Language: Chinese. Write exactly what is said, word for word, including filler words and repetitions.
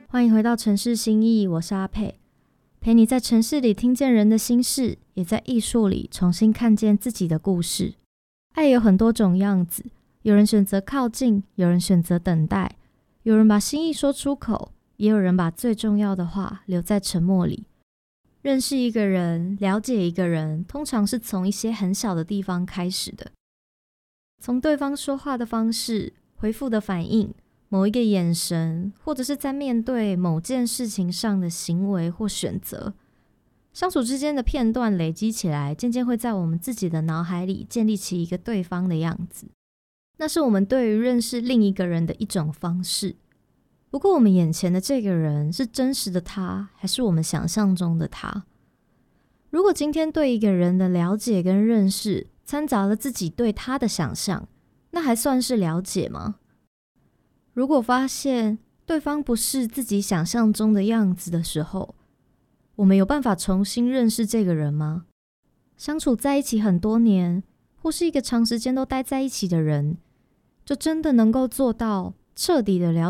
欢迎回到城市心意，我是阿佩，陪你在城市里听见人的心事，也在艺术里重新看见自己的故事。爱有很多种样子，有人选择靠近，有人选择等待，有人把心意说出口，也有人把最重要的话留在沉默里。认识一个人，了解一个人，通常是从一些很小的地方开始的，从对方说话的方式、回复的反应、某一个眼神，或者是在面对某件事情上的行为或选择，相处之间的片段累积起来，渐渐会在我们自己的脑海里建立起一个对方的样子。那是我们对于认识另一个人的一种方式。不过我们眼前的这个人是真实的他，还是我们想象中的他？如果今天对一个人的了解跟认识掺杂了自己对他的想象，那还算是了解吗？如果发现对方不是自己想象中的样子的时候，我们有办法重新认识这个人吗？相处在一起很多年，或是一个长时间都待在一起的人，就真的能够做到彻底的了